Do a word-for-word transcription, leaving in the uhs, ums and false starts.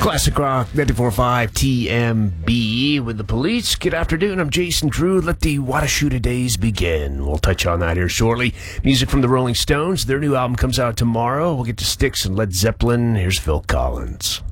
Classic Rock ninety-four point five T M B with the Police. Good afternoon, I'm Jason Drew. Let the Watashuta days begin. We'll touch on that here shortly. Music from the Rolling Stones. Their new album comes out tomorrow. We'll get to Styx and Led Zeppelin. Here's Phil Collins.